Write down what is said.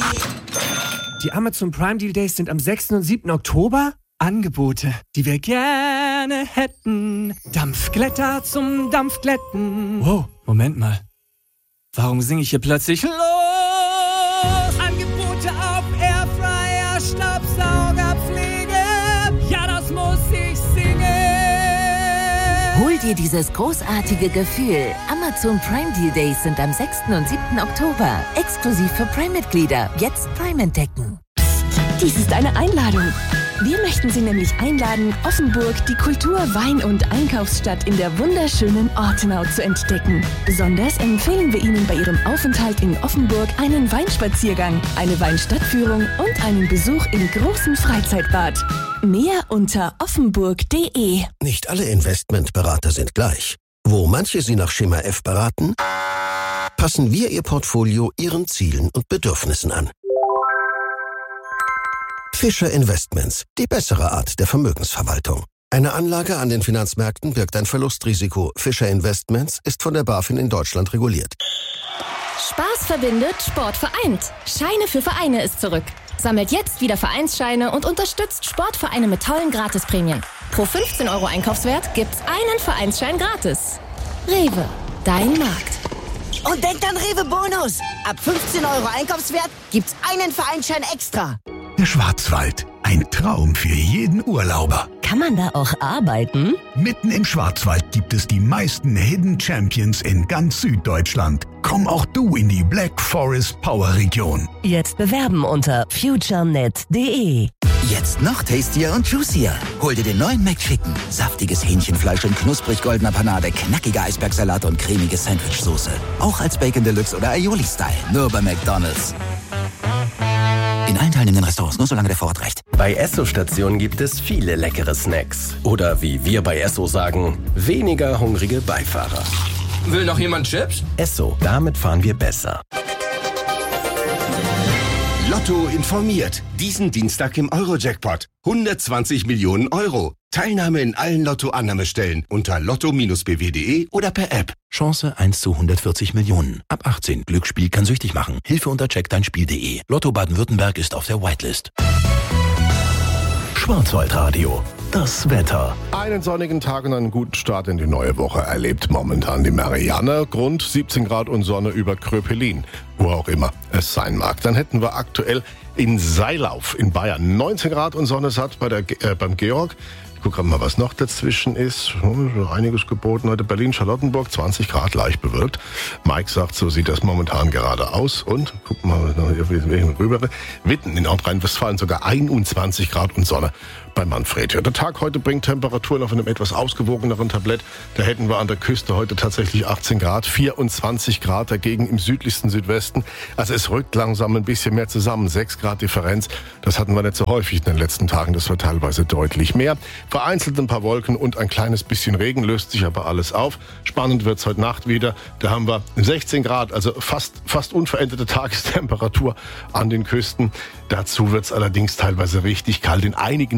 Die Amazon Prime Deal Days sind am 6. und 7. Oktober. Angebote, die wir gerne hätten. Dampfglätter zum Dampfglätten. Wow, Moment mal. Warum singe ich hier plötzlich los? Angebote auf Airfryer, Staubsaugerpflege. Ja, das muss ich singen. Hol dir dieses großartige Gefühl. Amazon Prime Deal Days sind am 6. und 7. Oktober. Exklusiv für Prime-Mitglieder. Jetzt Prime entdecken. Dies ist eine Einladung. Wir möchten Sie nämlich einladen, Offenburg, die Kultur-, Wein- und Einkaufsstadt in der wunderschönen Ortenau zu entdecken. Besonders empfehlen wir Ihnen bei Ihrem Aufenthalt in Offenburg einen Weinspaziergang, eine Weinstadtführung und einen Besuch im großen Freizeitbad. Mehr unter offenburg.de. Nicht alle Investmentberater sind gleich. Wo manche Sie nach Schema F beraten, passen wir Ihr Portfolio Ihren Zielen und Bedürfnissen an. Fischer Investments, die bessere Art der Vermögensverwaltung. Eine Anlage an den Finanzmärkten birgt ein Verlustrisiko. Fischer Investments ist von der BaFin in Deutschland reguliert. Spaß verbindet, Sport vereint. Scheine für Vereine ist zurück. Sammelt jetzt wieder Vereinsscheine und unterstützt Sportvereine mit tollen Gratisprämien. Pro 15 € Einkaufswert gibt's einen Vereinsschein gratis. Rewe, dein Markt. Und denkt an Rewe Bonus. Ab 15 € Einkaufswert gibt's einen Vereinsschein extra. Der Schwarzwald. Ein Traum für jeden Urlauber. Kann man da auch arbeiten? Mitten im Schwarzwald gibt es die meisten Hidden Champions in ganz Süddeutschland. Komm auch du in die Black Forest Power Region. Jetzt bewerben unter futurenet.de. Jetzt noch tastier und juicier. Hol dir den neuen McChicken. Saftiges Hähnchenfleisch in knusprig goldener Panade, knackiger Eisbergsalat und cremige Sandwichsoße. Auch als Bacon Deluxe oder Aioli-Style. Nur bei McDonald's. In allen teilnehmenden Restaurants, nur solange der Vorrat reicht. Bei Esso-Stationen gibt es viele leckere Snacks. Oder wie wir bei Esso sagen, weniger hungrige Beifahrer. Will noch jemand Chips? Esso, damit fahren wir besser. Lotto informiert. Diesen Dienstag im Euro-Jackpot. 120 Millionen €. Teilnahme in allen Lotto-Annahmestellen unter lotto-bw.de oder per App. Chance 1 zu 140 Millionen. Ab 18. Glücksspiel kann süchtig machen. Hilfe unter checkdeinspiel.de. Lotto Baden-Württemberg ist auf der Whitelist. Schwarzwaldradio. Das Wetter. Einen sonnigen Tag und einen guten Start in die neue Woche erlebt momentan die Marianne. Rund 17 Grad und Sonne über Kröpelin, wo auch immer es sein mag. Dann hätten wir aktuell in Seilauf in Bayern 19 Grad und Sonne satt beim Georg. Ich gucke mal, was noch dazwischen ist. Einiges geboten heute. Berlin-Charlottenburg, 20 Grad, leicht bewölkt. Mike sagt, so sieht das momentan gerade aus. Und, guck mal, rüber. Witten in Nordrhein-Westfalen sogar 21 Grad und Sonne bei Manfred. Ja, der Tag heute bringt Temperaturen auf einem etwas ausgewogeneren Tablett. Da hätten wir an der Küste heute tatsächlich 18 Grad, 24 Grad dagegen im südlichsten Südwesten. Also es rückt langsam ein bisschen mehr zusammen. 6 Grad Differenz. Das hatten wir nicht so häufig in den letzten Tagen. Das war teilweise deutlich mehr. Vereinzelt ein paar Wolken und ein kleines bisschen Regen, löst sich aber alles auf. Spannend wird's heute Nacht wieder. Da haben wir 16 Grad, also fast unveränderte Tagestemperatur an den Küsten. Dazu wird's allerdings teilweise richtig kalt. In einigen